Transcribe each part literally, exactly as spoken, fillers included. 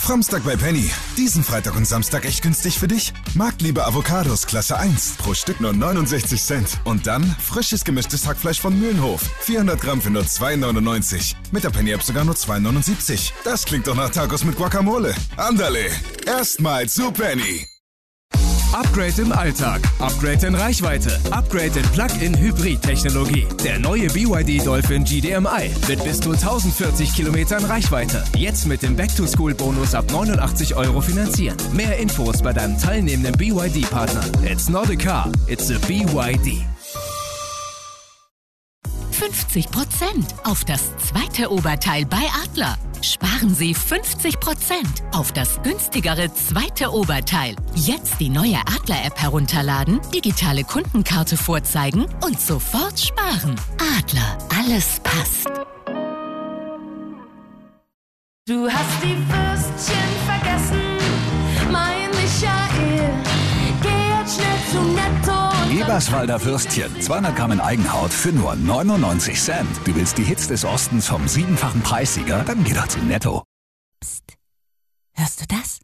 Framstag bei Penny. Diesen Freitag und Samstag echt günstig für dich. Marktliebe Avocados Klasse eins. Pro Stück nur neunundsechzig Cent. Und dann frisches gemischtes Hackfleisch von Mühlenhof. vierhundert Gramm für nur zwei neunundneunzig. Mit der Penny-App sogar nur zwei neunundsiebzig. Das klingt doch nach Tacos mit Guacamole. Andale. Erstmal zu Penny. Upgrade im Alltag, Upgrade in Reichweite, Upgrade in Plug-in-Hybrid-Technologie. Der neue B Y D Dolphin G D M I mit bis zu tausendvierzig Kilometern Reichweite. Jetzt mit dem Back-to-School-Bonus ab neunundachtzig Euro finanzieren. Mehr Infos bei deinem teilnehmenden B Y D-Partner. It's not a car, it's a B Y D. fünfzig Prozent auf das zweite Oberteil bei Adler. Sparen Sie fünfzig Prozent auf das günstigere zweite Oberteil. Jetzt die neue Adler-App herunterladen, digitale Kundenkarte vorzeigen und sofort sparen. Adler, alles passt. Du hast die Würstchen vergessen, mein Michael. Geh jetzt schnell zu Netto. Eberswalder Würstchen, zweihundert Gramm in Eigenhaut für nur neunundneunzig Cent. Du willst die Hits des Ostens vom siebenfachen Preissieger? Dann geh doch zu Netto. Psst. Hörst du das?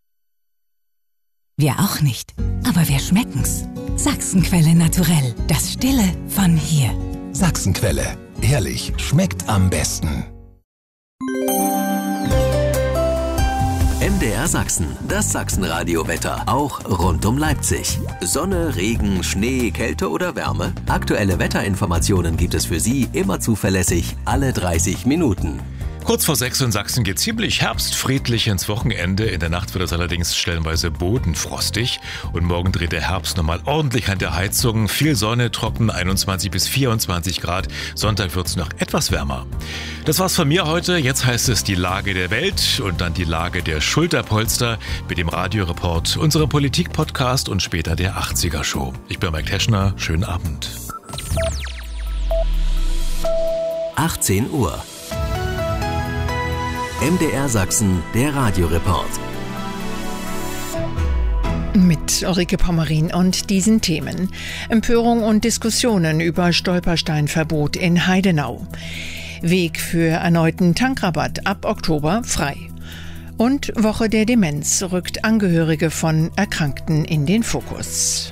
Wir auch nicht, aber wir schmecken's. Sachsenquelle naturell, das Stille von hier. Sachsenquelle, ehrlich, schmeckt am besten. M D R Sachsen, das Sachsenradio-Wetter, auch rund um Leipzig. Sonne, Regen, Schnee, Kälte oder Wärme? Aktuelle Wetterinformationen gibt es für Sie immer zuverlässig, alle dreißig Minuten. Kurz vor sechs in Sachsen geht ziemlich herbstfriedlich ins Wochenende. In der Nacht wird es allerdings stellenweise bodenfrostig. Und morgen dreht der Herbst nochmal ordentlich an der Heizung. Viel Sonne, trocken, einundzwanzig bis vierundzwanzig Grad. Sonntag wird es noch etwas wärmer. Das war's von mir heute. Jetzt heißt es die Lage der Welt und dann die Lage der Schulterpolster mit dem Radioreport, unserem Politik-Podcast und später der achtziger-Show. Ich bin Mike Teschner. Schönen Abend. achtzehn Uhr. M D R Sachsen, der Radioreport. Mit Ulrike Pommerin und diesen Themen. Empörung und Diskussionen über Stolpersteinverbot in Heidenau. Weg für erneuten Tankrabatt ab Oktober frei. Und Woche der Demenz rückt Angehörige von Erkrankten in den Fokus.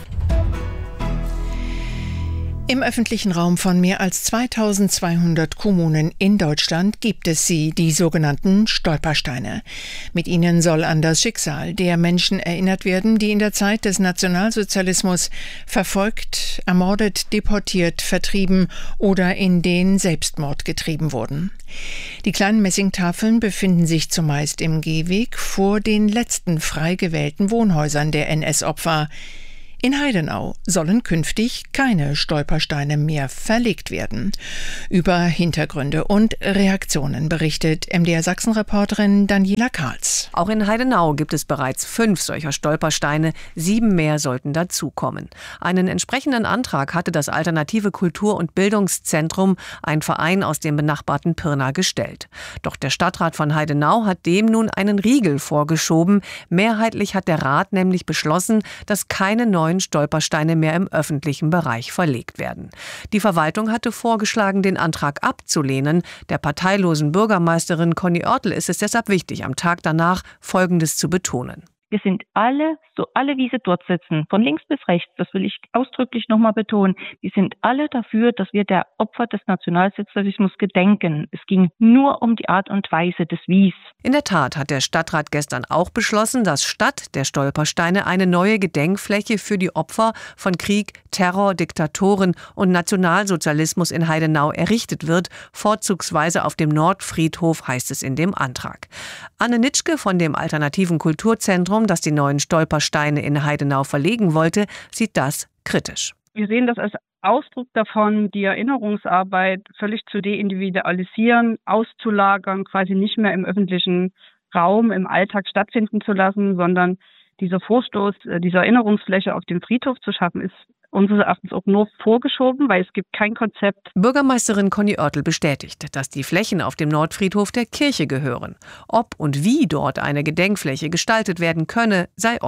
Im öffentlichen Raum von mehr als zweitausendzweihundert Kommunen in Deutschland gibt es sie, die sogenannten Stolpersteine. Mit ihnen soll an das Schicksal der Menschen erinnert werden, die in der Zeit des Nationalsozialismus verfolgt, ermordet, deportiert, vertrieben oder in den Selbstmord getrieben wurden. Die kleinen Messingtafeln befinden sich zumeist im Gehweg vor den letzten frei gewählten Wohnhäusern der N S-Opfer. In Heidenau sollen künftig keine Stolpersteine mehr verlegt werden. Über Hintergründe und Reaktionen berichtet M D R Sachsen-Reporterin Daniela Karls. Auch in Heidenau gibt es bereits fünf solcher Stolpersteine. Sieben mehr sollten dazukommen. Einen entsprechenden Antrag hatte das Alternative Kultur- und Bildungszentrum, ein Verein aus dem benachbarten Pirna, gestellt. Doch der Stadtrat von Heidenau hat dem nun einen Riegel vorgeschoben. Mehrheitlich hat der Rat nämlich beschlossen, dass keine neuen Stolpersteine mehr im öffentlichen Bereich verlegt werden. Die Verwaltung hatte vorgeschlagen, den Antrag abzulehnen. Der parteilosen Bürgermeisterin Conny Oertel ist es deshalb wichtig, am Tag danach Folgendes zu betonen. Wir sind alle, so alle wie sie dort sitzen, von links bis rechts, das will ich ausdrücklich nochmal betonen, wir sind alle dafür, dass wir der Opfer des Nationalsozialismus gedenken. Es ging nur um die Art und Weise des Wies. In der Tat hat der Stadtrat gestern auch beschlossen, dass statt der Stolpersteine eine neue Gedenkfläche für die Opfer von Krieg, Terror, Diktatoren und Nationalsozialismus in Heidenau errichtet wird, vorzugsweise auf dem Nordfriedhof, heißt es in dem Antrag. Anne Nitschke von dem Alternativen Kulturzentrum, das die neuen Stolpersteine in Heidenau verlegen wollte, sieht das kritisch. Wir sehen das als Ausdruck davon, die Erinnerungsarbeit völlig zu deindividualisieren, auszulagern, quasi nicht mehr im öffentlichen Raum, im Alltag stattfinden zu lassen, sondern dieser Vorstoß, diese Erinnerungsfläche auf dem Friedhof zu schaffen, ist unseres Erachtens auch nur vorgeschoben, weil es gibt kein Konzept. Bürgermeisterin Conny Oertel bestätigt, dass die Flächen auf dem Nordfriedhof der Kirche gehören. Ob und wie dort eine Gedenkfläche gestaltet werden könne, sei offen.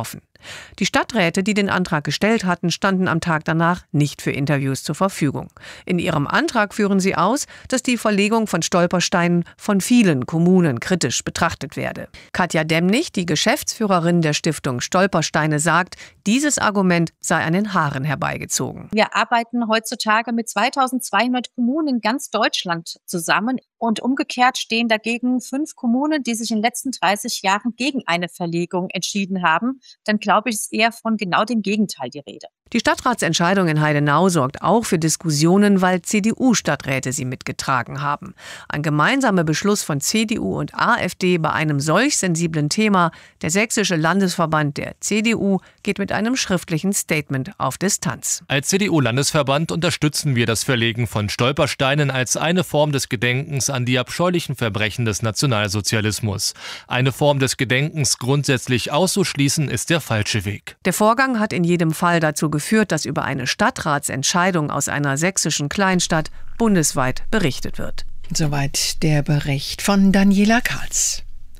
Die Stadträte, die den Antrag gestellt hatten, standen am Tag danach nicht für Interviews zur Verfügung. In ihrem Antrag führen sie aus, dass die Verlegung von Stolpersteinen von vielen Kommunen kritisch betrachtet werde. Katja Demnig, die Geschäftsführerin der Stiftung Stolpersteine, sagt, dieses Argument sei an den Haaren herbeigezogen. Wir arbeiten heutzutage mit zweitausendzweihundert Kommunen in ganz Deutschland zusammen. Und umgekehrt stehen dagegen fünf Kommunen, die sich in den letzten dreißig Jahren gegen eine Verlegung entschieden haben. Dann glaube ich, ist eher von genau dem Gegenteil die Rede. Die Stadtratsentscheidung in Heidenau sorgt auch für Diskussionen, weil C D U-Stadträte sie mitgetragen haben. Ein gemeinsamer Beschluss von C D U und AfD bei einem solch sensiblen Thema. Der Sächsische Landesverband der C D U geht mit einem schriftlichen Statement auf Distanz. Als C D U-Landesverband unterstützen wir das Verlegen von Stolpersteinen als eine Form des Gedenkens an die abscheulichen Verbrechen des Nationalsozialismus. Eine Form des Gedenkens grundsätzlich auszuschließen, ist der falsche Weg. Der Vorgang hat in jedem Fall dazu geführt, dass über eine Stadtratsentscheidung aus einer sächsischen Kleinstadt bundesweit berichtet wird. Soweit der Bericht von Daniela Karls.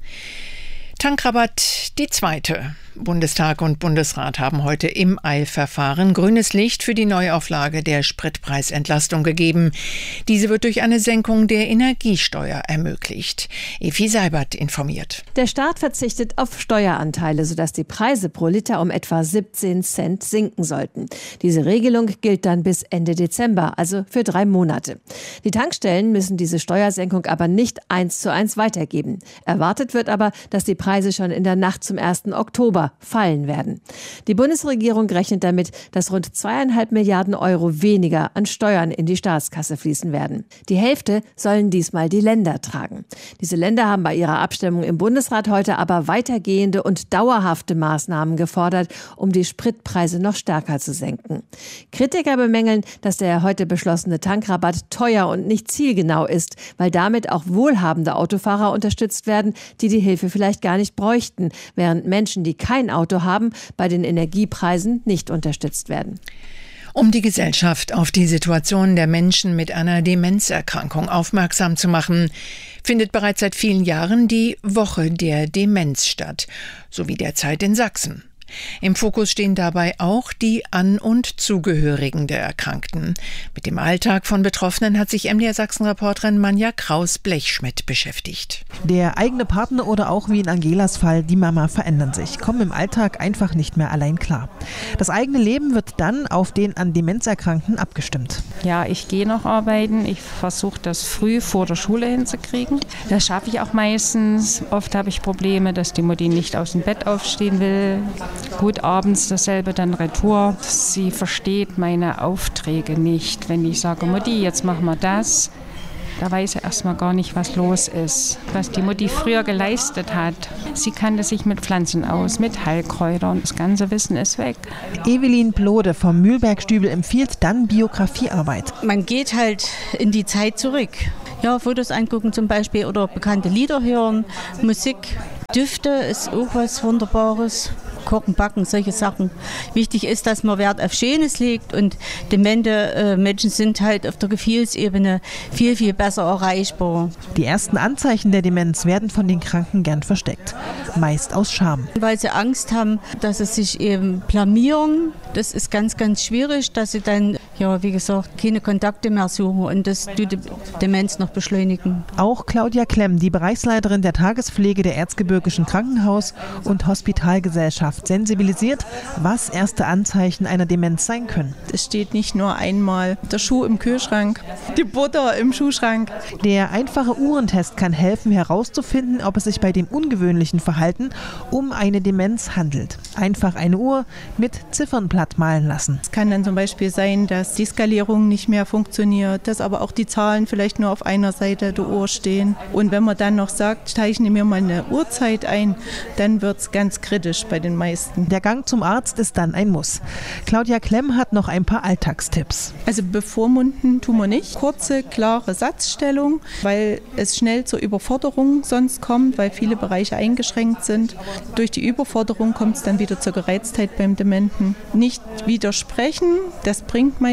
Tankrabatt, die zweite. Bundestag und Bundesrat haben heute im Eilverfahren grünes Licht für die Neuauflage der Spritpreisentlastung gegeben. Diese wird durch eine Senkung der Energiesteuer ermöglicht. Evi Seibert informiert. Der Staat verzichtet auf Steueranteile, sodass die Preise pro Liter um etwa siebzehn Cent sinken sollten. Diese Regelung gilt dann bis Ende Dezember, also für drei Monate. Die Tankstellen müssen diese Steuersenkung aber nicht eins zu eins weitergeben. Erwartet wird aber, dass die Preise schon in der Nacht zum ersten Oktober fallen werden. Die Bundesregierung rechnet damit, dass rund zweieinhalb Milliarden Euro weniger an Steuern in die Staatskasse fließen werden. Die Hälfte sollen diesmal die Länder tragen. Diese Länder haben bei ihrer Abstimmung im Bundesrat heute aber weitergehende und dauerhafte Maßnahmen gefordert, um die Spritpreise noch stärker zu senken. Kritiker bemängeln, dass der heute beschlossene Tankrabatt teuer und nicht zielgenau ist, weil damit auch wohlhabende Autofahrer unterstützt werden, die die Hilfe vielleicht gar nicht bräuchten, während Menschen, die kein Auto haben, bei den Energiepreisen nicht unterstützt werden. Um die Gesellschaft auf die Situation der Menschen mit einer Demenzerkrankung aufmerksam zu machen, findet bereits seit vielen Jahren die Woche der Demenz statt, sowie derzeit in Sachsen. Im Fokus stehen dabei auch die An- und Zugehörigen der Erkrankten. Mit dem Alltag von Betroffenen hat sich M D R Sachsen-Reporterin Manja Kraus-Blechschmidt beschäftigt. Der eigene Partner oder auch wie in Angelas Fall die Mama verändern sich, kommen im Alltag einfach nicht mehr allein klar. Das eigene Leben wird dann auf den an Demenz Erkrankten abgestimmt. Ja, ich gehe noch arbeiten. Ich versuche das früh vor der Schule hinzukriegen. Das schaffe ich auch meistens. Oft habe ich Probleme, dass die Mutti nicht aus dem Bett aufstehen will. Gut, abends dasselbe dann Retour. Sie versteht meine Aufträge nicht. Wenn ich sage, Mutti, jetzt machen wir das, da weiß sie erstmal gar nicht, was los ist. Was die Mutti früher geleistet hat. Sie kannte sich mit Pflanzen aus, mit Heilkräutern. Das ganze Wissen ist weg. Evelyn Plode vom Mühlbergstübel empfiehlt dann Biografiearbeit. Man geht halt in die Zeit zurück. Ja, Fotos angucken zum Beispiel oder bekannte Lieder hören, Musik. Düfte ist auch was Wunderbares. Kochen, Backen, solche Sachen. Wichtig ist, dass man Wert auf Schönes legt und demente äh, Menschen sind halt auf der Gefühlsebene viel, viel besser erreichbar. Die ersten Anzeichen der Demenz werden von den Kranken gern versteckt, meist aus Scham. Weil sie Angst haben, dass sie sich eben blamieren. Das ist ganz, ganz schwierig, dass sie dann, ja, wie gesagt, keine Kontakte mehr suchen und das tut die Demenz noch beschleunigen. Auch Claudia Klemm, die Bereichsleiterin der Tagespflege der Erzgebirgischen Krankenhaus- und Hospitalgesellschaft, sensibilisiert, was erste Anzeichen einer Demenz sein können. Es steht nicht nur einmal der Schuh im Kühlschrank, die Butter im Schuhschrank. Der einfache Uhrentest kann helfen, herauszufinden, ob es sich bei dem ungewöhnlichen Verhalten um eine Demenz handelt. Einfach eine Uhr mit Ziffernblatt malen lassen. Es kann dann zum Beispiel sein, dass die Skalierung nicht mehr funktioniert, dass aber auch die Zahlen vielleicht nur auf einer Seite der Uhr stehen. Und wenn man dann noch sagt, zeichne mir mal eine Uhrzeit ein, dann wird es ganz kritisch bei den meisten. Der Gang zum Arzt ist dann ein Muss. Claudia Klemm hat noch ein paar Alltagstipps. Also bevormunden tun wir nicht. Kurze, klare Satzstellung, weil es schnell zur Überforderung sonst kommt, weil viele Bereiche eingeschränkt sind. Durch die Überforderung kommt es dann wieder zur Gereiztheit beim Dementen. Nicht widersprechen, das bringt meist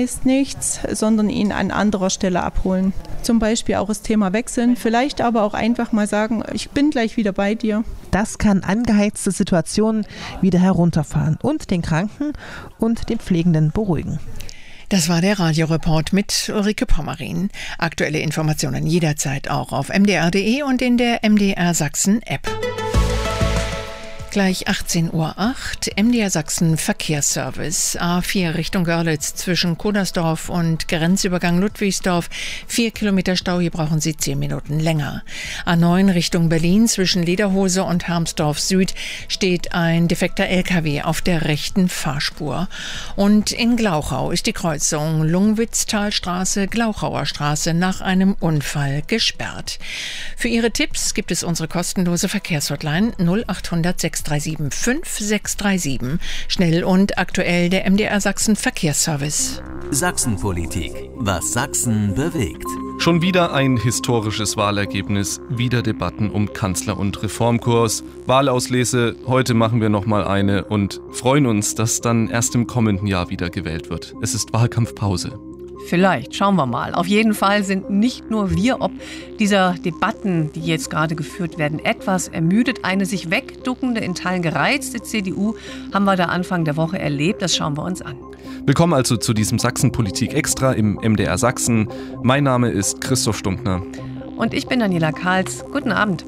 heißt nichts, sondern ihn an anderer Stelle abholen. Zum Beispiel auch das Thema wechseln, vielleicht aber auch einfach mal sagen, ich bin gleich wieder bei dir. Das kann angeheizte Situationen wieder herunterfahren und den Kranken und den Pflegenden beruhigen. Das war der Radioreport mit Ulrike Pommerin. Aktuelle Informationen jederzeit auch auf m d r punkt d e und in der M D R Sachsen App. Gleich achtzehn Uhr acht, M D R Sachsen Verkehrsservice. A vier Richtung Görlitz zwischen Kodersdorf und Grenzübergang Ludwigsdorf. Vier Kilometer Stau, hier brauchen Sie zehn Minuten länger. A neun Richtung Berlin zwischen Lederhose und Hermsdorf Süd steht ein defekter L K W auf der rechten Fahrspur. Und in Glauchau ist die Kreuzung Lungwitztalstraße, Glauchauer Straße nach einem Unfall gesperrt. Für Ihre Tipps gibt es unsere kostenlose Verkehrshotline null achthundert sechs drei sieben fünf sechs drei sieben. Schnell und aktuell der M D R Sachsen Verkehrsservice. Sachsenpolitik. Was Sachsen bewegt. Schon wieder ein historisches Wahlergebnis, wieder Debatten um Kanzler- und Reformkurs. Wahlauslese, heute machen wir nochmal eine und freuen uns, dass dann erst im kommenden Jahr wieder gewählt wird. Es ist Wahlkampfpause. Vielleicht, schauen wir mal. Auf jeden Fall sind nicht nur wir ob dieser Debatten, die jetzt gerade geführt werden, etwas ermüdet. Eine sich wegduckende, in Teilen gereizte C D U haben wir da Anfang der Woche erlebt. Das schauen wir uns an. Willkommen also zu diesem Sachsenpolitik Extra im M D R Sachsen. Mein Name ist Christoph Stumptner. Und ich bin Daniela Kahls. Guten Abend.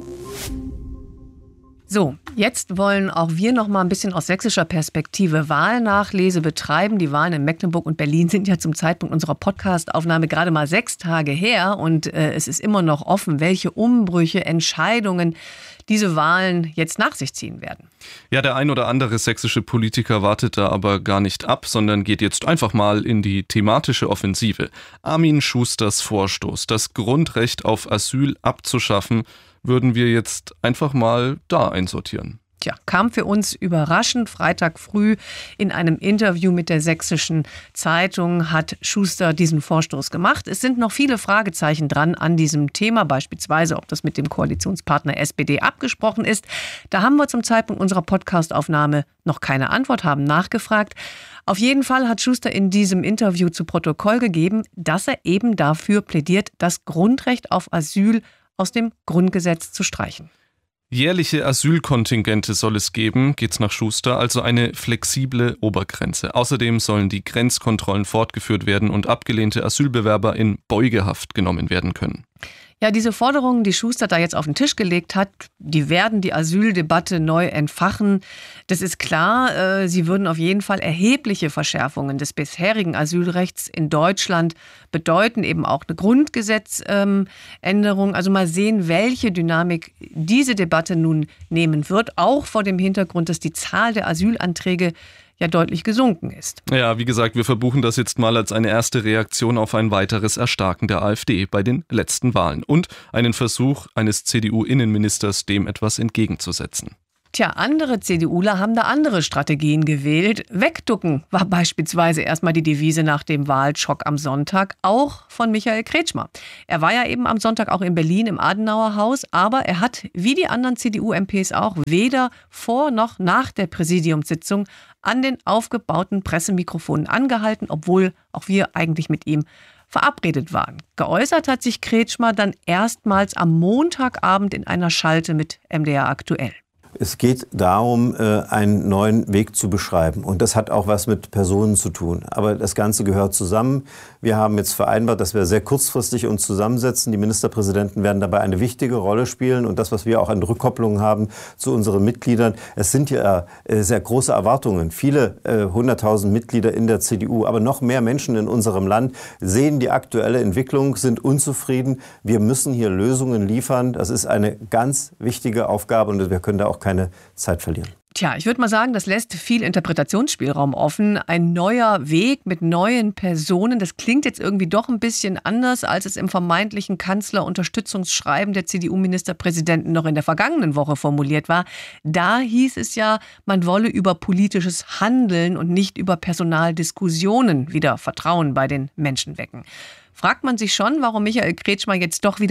So, jetzt wollen auch wir noch mal ein bisschen aus sächsischer Perspektive Wahlnachlese betreiben. Die Wahlen in Mecklenburg und Berlin sind ja zum Zeitpunkt unserer Podcast-Aufnahme gerade mal sechs Tage her. Und äh, es ist immer noch offen, welche Umbrüche, Entscheidungen diese Wahlen jetzt nach sich ziehen werden. Ja, der ein oder andere sächsische Politiker wartet da aber gar nicht ab, sondern geht jetzt einfach mal in die thematische Offensive. Armin Schusters Vorstoß, das Grundrecht auf Asyl abzuschaffen, würden wir jetzt einfach mal da einsortieren. Tja, kam für uns überraschend. Freitag früh in einem Interview mit der Sächsischen Zeitung hat Schuster diesen Vorstoß gemacht. Es sind noch viele Fragezeichen dran an diesem Thema, beispielsweise ob das mit dem Koalitionspartner S P D abgesprochen ist. Da haben wir zum Zeitpunkt unserer Podcastaufnahme noch keine Antwort, haben nachgefragt. Auf jeden Fall hat Schuster in diesem Interview zu Protokoll gegeben, dass er eben dafür plädiert, das Grundrecht auf Asyl aus dem Grundgesetz zu streichen. Jährliche Asylkontingente soll es geben, geht's nach Schuster, also eine flexible Obergrenze. Außerdem sollen die Grenzkontrollen fortgeführt werden und abgelehnte Asylbewerber in Beugehaft genommen werden können. Ja, diese Forderungen, die Schuster da jetzt auf den Tisch gelegt hat, die werden die Asyldebatte neu entfachen. Das ist klar, äh, sie würden auf jeden Fall erhebliche Verschärfungen des bisherigen Asylrechts in Deutschland bedeuten, eben auch eine Grundgesetzänderung. Ähm, also mal sehen, welche Dynamik diese Debatte nun nehmen wird, auch vor dem Hintergrund, dass die Zahl der Asylanträge ja deutlich gesunken ist. Ja, wie gesagt, wir verbuchen das jetzt mal als eine erste Reaktion auf ein weiteres Erstarken der AfD bei den letzten Wahlen und einen Versuch eines C D U-Innenministers, dem etwas entgegenzusetzen. Tja, andere CDUler haben da andere Strategien gewählt. Wegducken war beispielsweise erstmal die Devise nach dem Wahlschock am Sonntag, auch von Michael Kretschmer. Er war ja eben am Sonntag auch in Berlin im Adenauer Haus, aber er hat, wie die anderen C D U-M Ps auch, weder vor noch nach der Präsidiumssitzung an den aufgebauten Pressemikrofonen angehalten, obwohl auch wir eigentlich mit ihm verabredet waren. Geäußert hat sich Kretschmer dann erstmals am Montagabend in einer Schalte mit M D R aktuell. Es geht darum, einen neuen Weg zu beschreiben. Und das hat auch was mit Personen zu tun. Aber das Ganze gehört zusammen. Wir haben jetzt vereinbart, dass wir sehr kurzfristig uns zusammensetzen. Die Ministerpräsidenten werden dabei eine wichtige Rolle spielen. Und das, was wir auch an Rückkopplungen haben zu unseren Mitgliedern, es sind ja sehr große Erwartungen. Viele hunderttausend Mitglieder in der C D U, aber noch mehr Menschen in unserem Land sehen die aktuelle Entwicklung, sind unzufrieden. Wir müssen hier Lösungen liefern. Das ist eine ganz wichtige Aufgabe und wir können da auch keine Zeit verlieren. Tja, ich würde mal sagen, das lässt viel Interpretationsspielraum offen. Ein neuer Weg mit neuen Personen, das klingt jetzt irgendwie doch ein bisschen anders, als es im vermeintlichen Kanzlerunterstützungsschreiben der C D U-Ministerpräsidenten noch in der vergangenen Woche formuliert war. Da hieß es ja, man wolle über politisches Handeln und nicht über Personaldiskussionen wieder Vertrauen bei den Menschen wecken. Fragt man sich schon, warum Michael Kretschmer jetzt doch wieder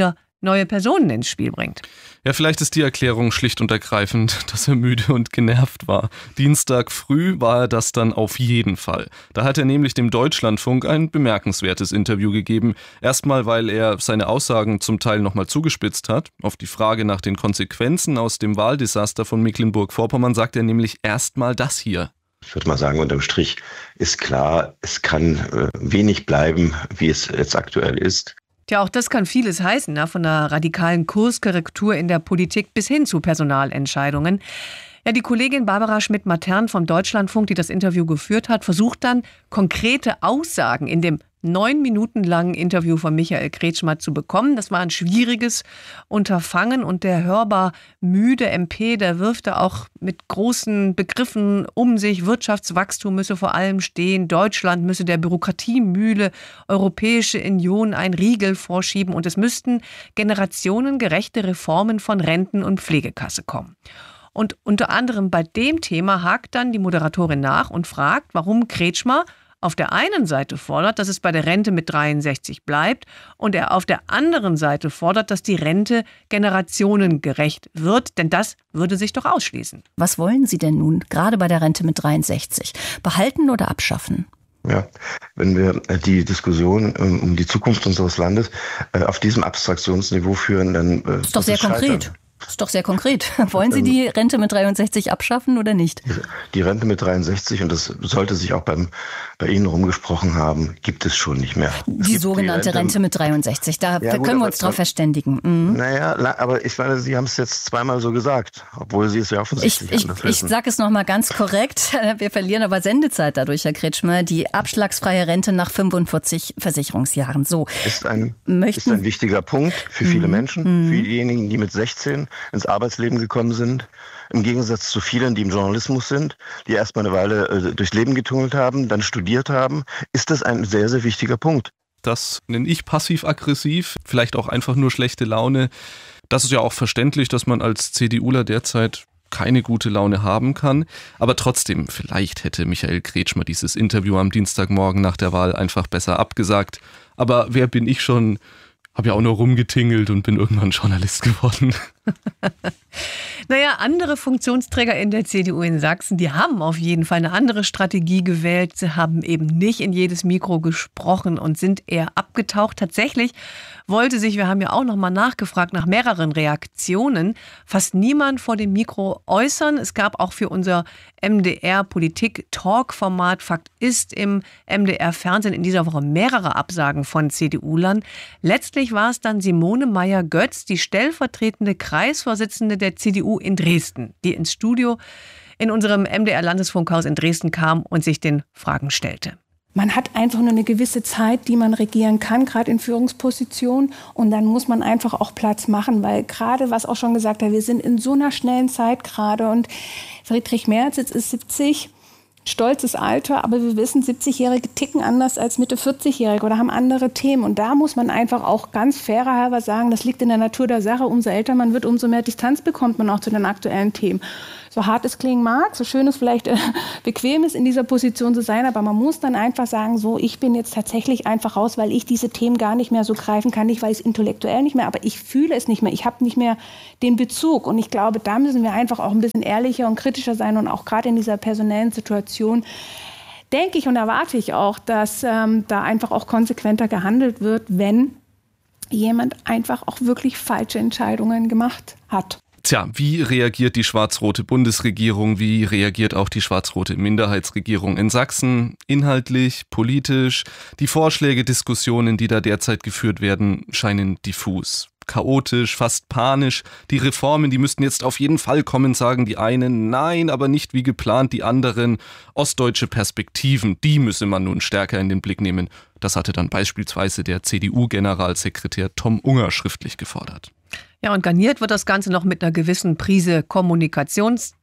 neue Personen ins Spiel bringt. Ja, vielleicht ist die Erklärung schlicht und ergreifend, dass er müde und genervt war. Dienstag früh war er das dann auf jeden Fall. Da hat er nämlich dem Deutschlandfunk ein bemerkenswertes Interview gegeben. Erstmal, weil er seine Aussagen zum Teil nochmal zugespitzt hat. Auf die Frage nach den Konsequenzen aus dem Wahldesaster von Mecklenburg-Vorpommern sagt er nämlich erstmal das hier. Ich würde mal sagen, unterm Strich ist klar, es kann äh, wenig bleiben, wie es jetzt aktuell ist. Tja, auch das kann vieles heißen, ne? Von einer radikalen Kurskorrektur in der Politik bis hin zu Personalentscheidungen. Ja, die Kollegin Barbara Schmidt-Matern vom Deutschlandfunk, die das Interview geführt hat, versucht dann, konkrete Aussagen in dem neun Minuten langen Interview von Michael Kretschmer zu bekommen. Das war ein schwieriges Unterfangen und der hörbar müde M P, der wirft da auch mit großen Begriffen um sich. Wirtschaftswachstum müsse vor allem stehen. Deutschland müsse der Bürokratiemühle Europäische Union einen Riegel vorschieben und es müssten generationengerechte Reformen von Renten- und Pflegekasse kommen. Und unter anderem bei dem Thema hakt dann die Moderatorin nach und fragt, warum Kretschmer auf der einen Seite fordert, dass es bei der Rente mit dreiundsechzig bleibt und er auf der anderen Seite fordert, dass die Rente generationengerecht wird, denn das würde sich doch ausschließen. Was wollen Sie denn nun, gerade bei der Rente mit dreiundsechzig? Behalten oder abschaffen? Ja, wenn wir die Diskussion um die Zukunft unseres Landes auf diesem Abstraktionsniveau führen, dann das ist doch sehr konkret. Das ist doch sehr konkret. Wollen Sie die Rente mit dreiundsechzig abschaffen oder nicht? Die Rente mit dreiundsechzig, und das sollte sich auch beim, bei Ihnen rumgesprochen haben, gibt es schon nicht mehr. Die sogenannte die Rente, Rente mit dreiundsechzig, da ja, gut, können wir uns drauf verständigen. Mhm. Naja, aber ich meine, Sie haben es jetzt zweimal so gesagt, obwohl Sie es ja offensichtlich Ich, ich, ich sage es nochmal ganz korrekt. Wir verlieren aber Sendezeit dadurch, Herr Kretschmer. Die abschlagsfreie Rente nach fünfundvierzig Versicherungsjahren. So. Ist ein, ist ein wichtiger Punkt für viele mhm. Menschen, für diejenigen, die mit sechzehn ins Arbeitsleben gekommen sind, im Gegensatz zu vielen, die im Journalismus sind, die erstmal eine Weile äh, durchs Leben getunnelt haben, dann studiert haben, ist das ein sehr, sehr wichtiger Punkt. Das nenne ich passiv-aggressiv, vielleicht auch einfach nur schlechte Laune. Das ist ja auch verständlich, dass man als CDUler derzeit keine gute Laune haben kann. Aber trotzdem, vielleicht hätte Michael Kretschmer dieses Interview am Dienstagmorgen nach der Wahl einfach besser abgesagt. Aber wer bin ich schon? Habe ja auch nur rumgetingelt und bin irgendwann Journalist geworden. Naja, andere Funktionsträger in der C D U in Sachsen, die haben auf jeden Fall eine andere Strategie gewählt. Sie haben eben nicht in jedes Mikro gesprochen und sind eher abgetaucht. Tatsächlich wollte sich, wir haben ja auch noch mal nachgefragt nach mehreren Reaktionen, fast niemand vor dem Mikro äußern. Es gab auch für unser M D R-Politik-Talk-Format Fakt ist im M D R-Fernsehen in dieser Woche mehrere Absagen von CDU-Lern. Letztlich war es dann Simone Meyer-Götz, die stellvertretende Kreisvorsitzende der C D U in Dresden, die ins Studio in unserem M D R-Landesfunkhaus in Dresden kam und sich den Fragen stellte. Man hat einfach nur eine gewisse Zeit, die man regieren kann, gerade in Führungspositionen. Und dann muss man einfach auch Platz machen, weil gerade, was auch schon gesagt hat, wir sind in so einer schnellen Zeit gerade. Und Friedrich Merz, jetzt ist siebzig, stolzes Alter, aber wir wissen, siebzigjährige ticken anders als Mitte vierzigjährige oder haben andere Themen. Und da muss man einfach auch ganz fairerhalber sagen, das liegt in der Natur der Sache. Umso älter man wird, umso mehr Distanz bekommt man auch zu den aktuellen Themen. So hart es klingen mag, so schön es vielleicht äh, bequem ist, in dieser Position zu sein, aber man muss dann einfach sagen, so, ich bin jetzt tatsächlich einfach raus, weil ich diese Themen gar nicht mehr so greifen kann, nicht weil ich es intellektuell nicht mehr, aber ich fühle es nicht mehr, ich habe nicht mehr den Bezug und ich glaube, da müssen wir einfach auch ein bisschen ehrlicher und kritischer sein und auch gerade in dieser personellen Situation denke ich und erwarte ich auch, dass ähm, da einfach auch konsequenter gehandelt wird, wenn jemand einfach auch wirklich falsche Entscheidungen gemacht hat. Tja, wie reagiert die schwarz-rote Bundesregierung, wie reagiert auch die schwarz-rote Minderheitsregierung in Sachsen? Inhaltlich, politisch, die Vorschläge, Diskussionen, die da derzeit geführt werden, scheinen diffus. Chaotisch, fast panisch. Die Reformen, die müssten jetzt auf jeden Fall kommen, sagen die einen. Nein, aber nicht wie geplant die anderen. Ostdeutsche Perspektiven, die müsse man nun stärker in den Blick nehmen. Das hatte dann beispielsweise der C D U-Generalsekretär Tom Unger schriftlich gefordert. Ja, und garniert wird das Ganze noch mit einer gewissen Prise Kommunikations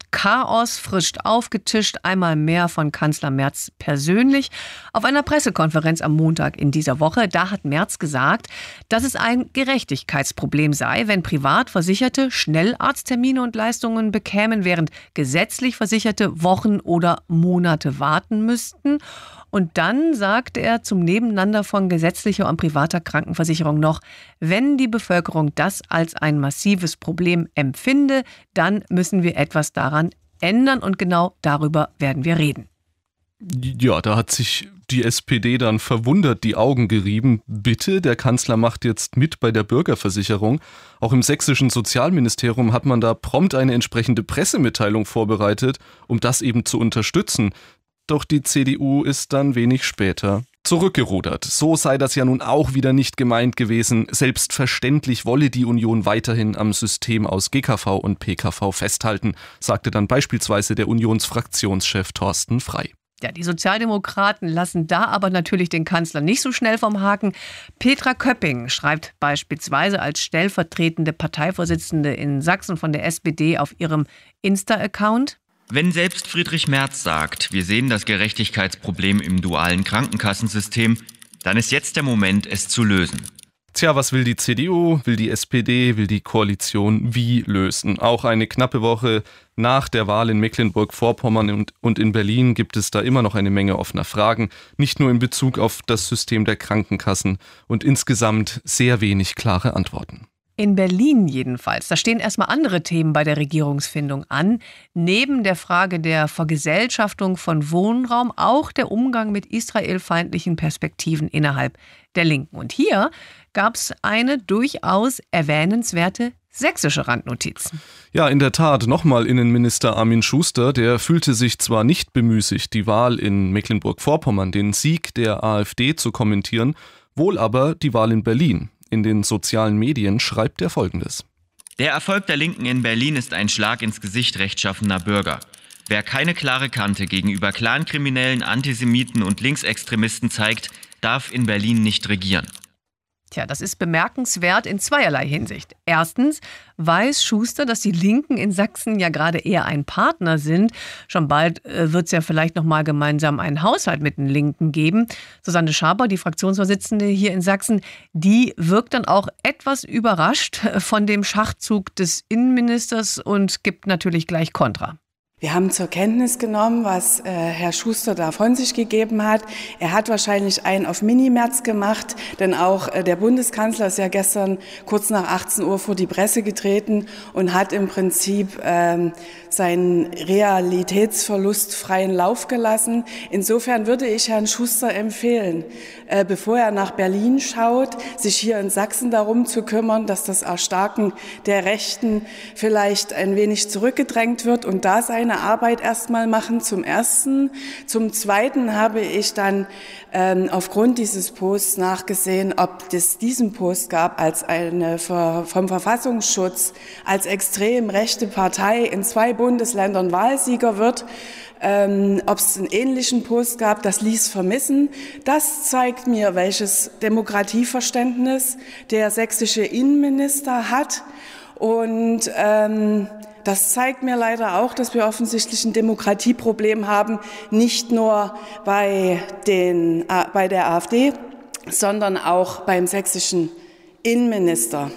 Chaos frischt aufgetischt, einmal mehr von Kanzler Merz persönlich. Auf einer Pressekonferenz am Montag in dieser Woche, da hat Merz gesagt, dass es ein Gerechtigkeitsproblem sei, wenn Privatversicherte Schnellarzttermine und Leistungen bekämen, während gesetzlich Versicherte Wochen oder Monate warten müssten. Und dann sagt er zum Nebeneinander von gesetzlicher und privater Krankenversicherung noch, wenn die Bevölkerung das als ein massives Problem empfinde, dann müssen wir etwas daran ändern und genau darüber werden wir reden. Ja, da hat sich die S P D dann verwundert die Augen gerieben. Bitte, der Kanzler macht jetzt mit bei der Bürgerversicherung. Auch im sächsischen Sozialministerium hat man da prompt eine entsprechende Pressemitteilung vorbereitet, um das eben zu unterstützen. Doch die C D U ist dann wenig später zurückgerudert. So sei das ja nun auch wieder nicht gemeint gewesen. Selbstverständlich wolle die Union weiterhin am System aus G K V und P K V festhalten, sagte dann beispielsweise der Unionsfraktionschef Thorsten Frey. Ja, die Sozialdemokraten lassen da aber natürlich den Kanzler nicht so schnell vom Haken. Petra Köpping schreibt beispielsweise als stellvertretende Parteivorsitzende in Sachsen von der S P D auf ihrem Insta-Account: Wenn selbst Friedrich Merz sagt, wir sehen das Gerechtigkeitsproblem im dualen Krankenkassensystem, dann ist jetzt der Moment, es zu lösen. Tja, was will die C D U, will die S P D, will die Koalition wie lösen? Auch eine knappe Woche nach der Wahl in Mecklenburg-Vorpommern und, und in Berlin gibt es da immer noch eine Menge offener Fragen, nicht nur in Bezug auf das System der Krankenkassen und insgesamt sehr wenig klare Antworten. In Berlin jedenfalls, da stehen erstmal andere Themen bei der Regierungsfindung an. Neben der Frage der Vergesellschaftung von Wohnraum auch der Umgang mit israelfeindlichen Perspektiven innerhalb der Linken. Und hier gab es eine durchaus erwähnenswerte sächsische Randnotiz. Ja, in der Tat, nochmal Innenminister Armin Schuster, der fühlte sich zwar nicht bemüßigt, die Wahl in Mecklenburg-Vorpommern, den Sieg der AfD zu kommentieren, wohl aber die Wahl in Berlin. In den sozialen Medien schreibt er Folgendes: Der Erfolg der Linken in Berlin ist ein Schlag ins Gesicht rechtschaffener Bürger. Wer keine klare Kante gegenüber Clankriminellen, Antisemiten und Linksextremisten zeigt, darf in Berlin nicht regieren. Tja, das ist bemerkenswert in zweierlei Hinsicht. Erstens weiß Schuster, dass die Linken in Sachsen ja gerade eher ein Partner sind. Schon bald äh, wird es ja vielleicht noch mal gemeinsam einen Haushalt mit den Linken geben. Susanne Schaber, die Fraktionsvorsitzende hier in Sachsen, die wirkt dann auch etwas überrascht von dem Schachzug des Innenministers und gibt natürlich gleich Kontra. Wir haben zur Kenntnis genommen, was äh, Herr Schuster da von sich gegeben hat. Er hat wahrscheinlich einen auf Mini-Merz gemacht, denn auch äh, der Bundeskanzler ist ja gestern kurz nach achtzehn Uhr vor die Presse getreten und hat im Prinzip ähm, seinen Realitätsverlust freien Lauf gelassen. Insofern würde ich Herrn Schuster empfehlen, äh, bevor er nach Berlin schaut, sich hier in Sachsen darum zu kümmern, dass das Erstarken der Rechten vielleicht ein wenig zurückgedrängt wird und da seine Arbeit erstmal machen, zum Ersten. Zum Zweiten habe ich dann ähm, aufgrund dieses Posts nachgesehen, ob es diesen Post gab als eine vom Verfassungsschutz als extrem rechte Partei in zwei Bundesländern Wahlsieger wird. Ähm, ob es einen ähnlichen Post gab, das ließ vermissen. Das zeigt mir, welches Demokratieverständnis der sächsische Innenminister hat. Und ähm, das zeigt mir leider auch, dass wir offensichtlich ein Demokratieproblem haben, nicht nur bei, den, äh, bei der AfD, sondern auch beim sächsischen Innenminister.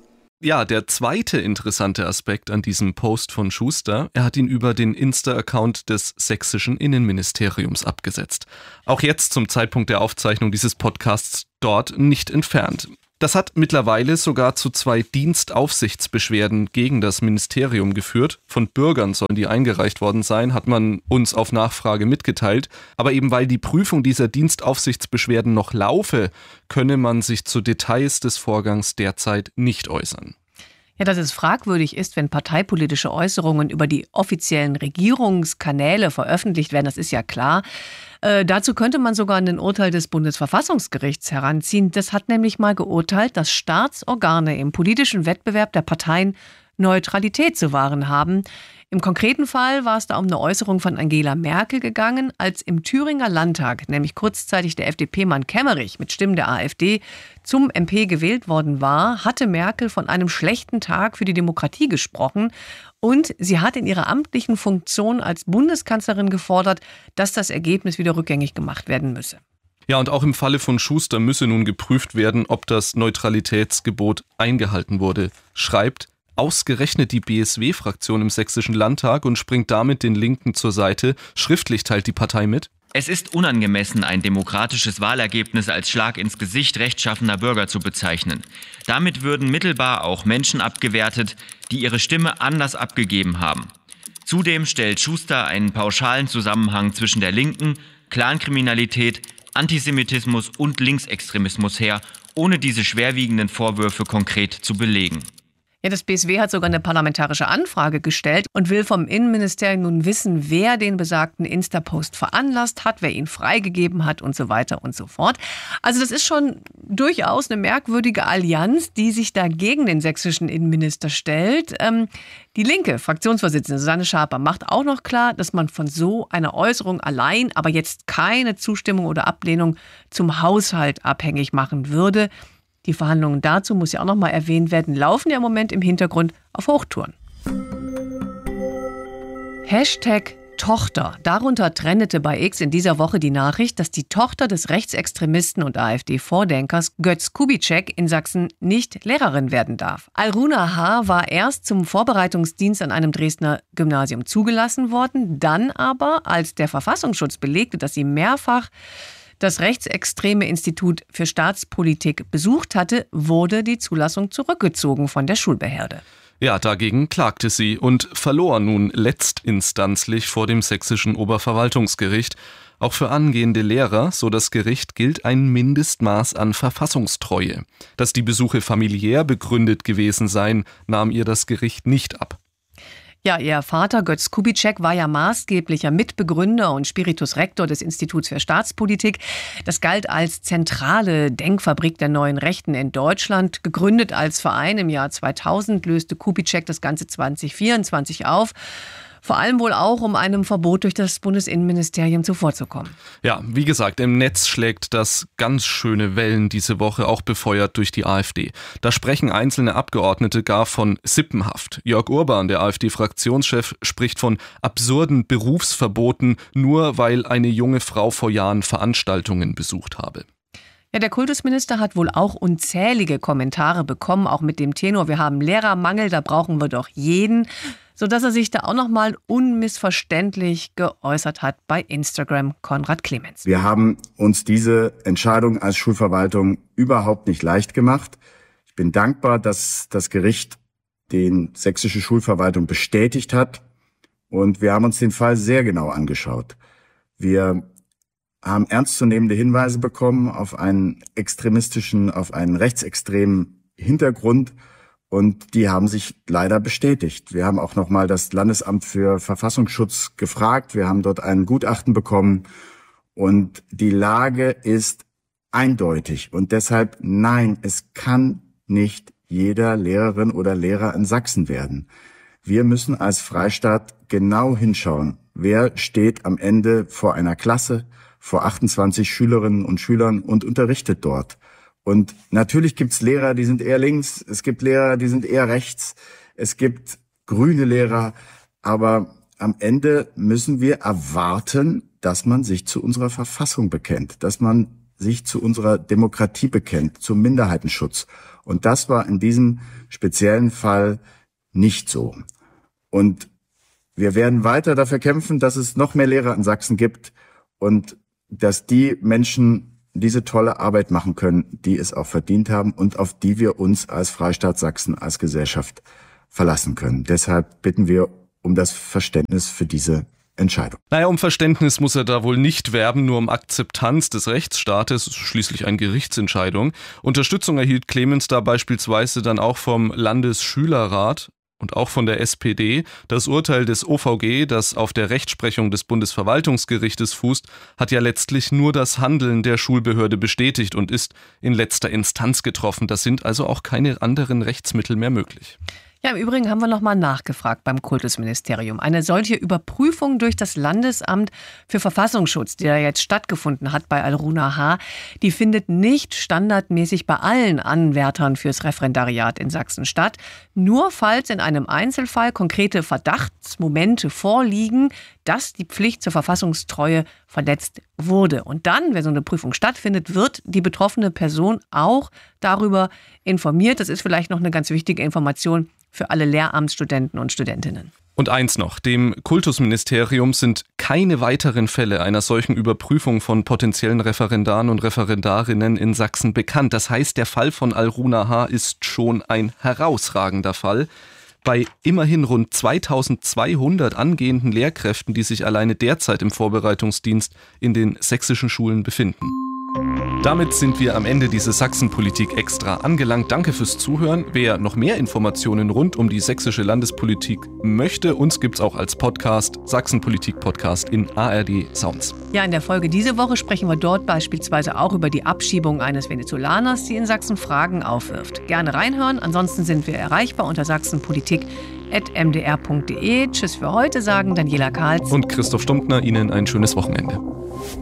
Ja, der zweite interessante Aspekt an diesem Post von Schuster, er hat ihn über den Insta-Account des sächsischen Innenministeriums abgesetzt. Auch jetzt zum Zeitpunkt der Aufzeichnung dieses Podcasts dort nicht entfernt. Das hat mittlerweile sogar zu zwei Dienstaufsichtsbeschwerden gegen das Ministerium geführt. Von Bürgern sollen die eingereicht worden sein, hat man uns auf Nachfrage mitgeteilt. Aber eben weil die Prüfung dieser Dienstaufsichtsbeschwerden noch laufe, könne man sich zu Details des Vorgangs derzeit nicht äußern. Ja, dass es fragwürdig ist, wenn parteipolitische Äußerungen über die offiziellen Regierungskanäle veröffentlicht werden, das ist ja klar. Äh, dazu könnte man sogar ein Urteil des Bundesverfassungsgerichts heranziehen. Das hat nämlich mal geurteilt, dass Staatsorgane im politischen Wettbewerb der Parteien Neutralität zu wahren haben. Im konkreten Fall war es da um eine Äußerung von Angela Merkel gegangen, als im Thüringer Landtag, nämlich kurzzeitig der F D P-Mann Kemmerich mit Stimmen der AfD zum M P gewählt worden war, hatte Merkel von einem schlechten Tag für die Demokratie gesprochen und sie hat in ihrer amtlichen Funktion als Bundeskanzlerin gefordert, dass das Ergebnis wieder rückgängig gemacht werden müsse. Ja, und auch im Falle von Schuster müsse nun geprüft werden, ob das Neutralitätsgebot eingehalten wurde, schreibt ausgerechnet die B S W-Fraktion im Sächsischen Landtag und springt damit den Linken zur Seite. Schriftlich teilt die Partei mit: Es ist unangemessen, ein demokratisches Wahlergebnis als Schlag ins Gesicht rechtschaffener Bürger zu bezeichnen. Damit würden mittelbar auch Menschen abgewertet, die ihre Stimme anders abgegeben haben. Zudem stellt Schuster einen pauschalen Zusammenhang zwischen der Linken, Clankriminalität, Antisemitismus und Linksextremismus her, ohne diese schwerwiegenden Vorwürfe konkret zu belegen. Ja, das B S W hat sogar eine parlamentarische Anfrage gestellt und will vom Innenministerium nun wissen, wer den besagten Insta-Post veranlasst hat, wer ihn freigegeben hat und so weiter und so fort. Also das ist schon durchaus eine merkwürdige Allianz, die sich da gegen den sächsischen Innenminister stellt. Ähm, die linke Fraktionsvorsitzende Susanne Schaper macht auch noch klar, dass man von so einer Äußerung allein aber jetzt keine Zustimmung oder Ablehnung zum Haushalt abhängig machen würde. Die Verhandlungen dazu, muss ja auch noch mal erwähnt werden, laufen ja im Moment im Hintergrund auf Hochtouren. Hashtag Tochter. Darunter trendete bei X in dieser Woche die Nachricht, dass die Tochter des Rechtsextremisten und AfD-Vordenkers Götz Kubitschek in Sachsen nicht Lehrerin werden darf. Alruna H. war erst zum Vorbereitungsdienst an einem Dresdner Gymnasium zugelassen worden, dann aber, als der Verfassungsschutz belegte, dass sie mehrfach das rechtsextreme Institut für Staatspolitik besucht hatte, wurde die Zulassung zurückgezogen von der Schulbehörde. Ja, dagegen klagte sie und verlor nun letztinstanzlich vor dem sächsischen Oberverwaltungsgericht. Auch für angehende Lehrer, so das Gericht, gilt ein Mindestmaß an Verfassungstreue. Dass die Besuche familiär begründet gewesen seien, nahm ihr das Gericht nicht ab. Ja, ihr Vater Götz Kubitschek war ja maßgeblicher Mitbegründer und Spiritus Rector des Instituts für Staatspolitik. Das galt als zentrale Denkfabrik der neuen Rechten in Deutschland. Gegründet als Verein im Jahr zweitausend löste Kubitschek das Ganze zwanzig vierundzwanzig auf. Vor allem wohl auch, um einem Verbot durch das Bundesinnenministerium zuvorzukommen. Ja, wie gesagt, im Netz schlägt das ganz schöne Wellen diese Woche, auch befeuert durch die AfD. Da sprechen einzelne Abgeordnete gar von Sippenhaft. Jörg Urban, der AfD-Fraktionschef, spricht von absurden Berufsverboten, nur weil eine junge Frau vor Jahren Veranstaltungen besucht habe. Ja, der Kultusminister hat wohl auch unzählige Kommentare bekommen, auch mit dem Tenor: Wir haben Lehrermangel, da brauchen wir doch jeden. Sodass er sich da auch noch mal unmissverständlich geäußert hat bei Instagram. Konrad Clemens. Wir haben uns diese Entscheidung als Schulverwaltung überhaupt nicht leicht gemacht. Ich bin dankbar, dass das Gericht den sächsische Schulverwaltung bestätigt hat. Und wir haben uns den Fall sehr genau angeschaut. Wir haben ernstzunehmende Hinweise bekommen auf einen extremistischen, auf einen rechtsextremen Hintergrund. Und die haben sich leider bestätigt. Wir haben auch noch mal das Landesamt für Verfassungsschutz gefragt. Wir haben dort ein Gutachten bekommen. Und die Lage ist eindeutig. Und deshalb, nein, es kann nicht jeder Lehrerin oder Lehrer in Sachsen werden. Wir müssen als Freistaat genau hinschauen, wer steht am Ende vor einer Klasse, vor achtundzwanzig Schülerinnen und Schülern und unterrichtet dort. Und natürlich gibt's Lehrer, die sind eher links, es gibt Lehrer, die sind eher rechts, es gibt grüne Lehrer, aber am Ende müssen wir erwarten, dass man sich zu unserer Verfassung bekennt, dass man sich zu unserer Demokratie bekennt, zum Minderheitenschutz. Und das war in diesem speziellen Fall nicht so. Und wir werden weiter dafür kämpfen, dass es noch mehr Lehrer in Sachsen gibt und dass die Menschen diese tolle Arbeit machen können, die es auch verdient haben und auf die wir uns als Freistaat Sachsen, als Gesellschaft verlassen können. Deshalb bitten wir um das Verständnis für diese Entscheidung. Naja, um Verständnis muss er da wohl nicht werben, nur um Akzeptanz des Rechtsstaates, schließlich eine Gerichtsentscheidung. Unterstützung erhielt Clemens da beispielsweise dann auch vom Landesschülerrat und auch von der S P D. Das Urteil des O V G, das auf der Rechtsprechung des Bundesverwaltungsgerichtes fußt, hat ja letztlich nur das Handeln der Schulbehörde bestätigt und ist in letzter Instanz getroffen. Da sind also auch keine anderen Rechtsmittel mehr möglich. Ja, im Übrigen haben wir noch mal nachgefragt beim Kultusministerium. Eine solche Überprüfung durch das Landesamt für Verfassungsschutz, die da jetzt stattgefunden hat bei Al-Runa H., die findet nicht standardmäßig bei allen Anwärtern fürs Referendariat in Sachsen statt. Nur falls in einem Einzelfall konkrete Verdachtsmomente vorliegen, dass die Pflicht zur Verfassungstreue verletzt wurde. Und dann, wenn so eine Prüfung stattfindet, wird die betroffene Person auch darüber informiert. Das ist vielleicht noch eine ganz wichtige Information für alle Lehramtsstudenten und Studentinnen. Und eins noch, dem Kultusministerium sind keine weiteren Fälle einer solchen Überprüfung von potenziellen Referendaren und Referendarinnen in Sachsen bekannt. Das heißt, der Fall von Al-Runa H. ist schon ein herausragender Fall. Bei immerhin rund zweitausendzweihundert angehenden Lehrkräften, die sich alleine derzeit im Vorbereitungsdienst in den sächsischen Schulen befinden. Damit sind wir am Ende dieses Sachsenpolitik Extra angelangt. Danke fürs Zuhören. Wer noch mehr Informationen rund um die sächsische Landespolitik möchte, uns gibt's auch als Podcast, Sachsenpolitik-Podcast in A R D Sounds. Ja, in der Folge diese Woche sprechen wir dort beispielsweise auch über die Abschiebung eines Venezolaners, die in Sachsen Fragen aufwirft. Gerne reinhören. Ansonsten sind wir erreichbar unter sachsenpolitik at m d r punkt d e. Tschüss für heute, sagen Daniela Karls und Christoph Stumptner. Ihnen ein schönes Wochenende.